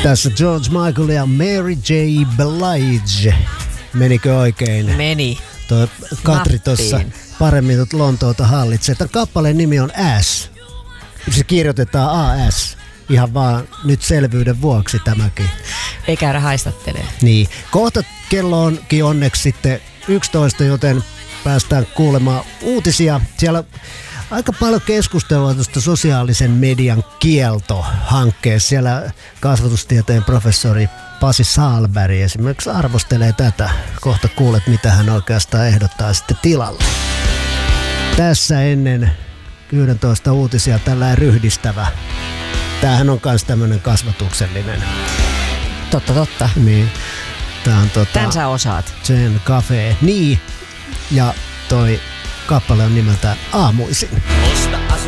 Tässä George Michael ja Mary J. Blige. Menikö oikein? Meni. Tuo Katri tuossa paremmin Lontoota hallitsee. Tämän kappaleen nimi on Ass. Se kirjoitetaan AS. Ihan vaan nyt selvyyden vuoksi tämäkin. Ei käydä haistattelee. Niin. Kohta kello onkin onneksi sitten 11, joten päästään kuulemaan uutisia. Siellä aika paljon keskustelua tuosta sosiaalisen median kieltohankkeessa. Siellä kasvatustieteen professori Pasi Sahlberg esimerkiksi arvostelee tätä. Kohta kuulet, mitä hän oikeastaan ehdottaa sitten tilalle. Tässä ennen 11 uutisia tällainen ryhdistävä. Tämähän on myös tämmöinen kasvatuksellinen. Totta. Niin. Tää on Tän sä osaat. Zen Cafe. Niin. Ja toi kappale on nimeltään Aamuisin.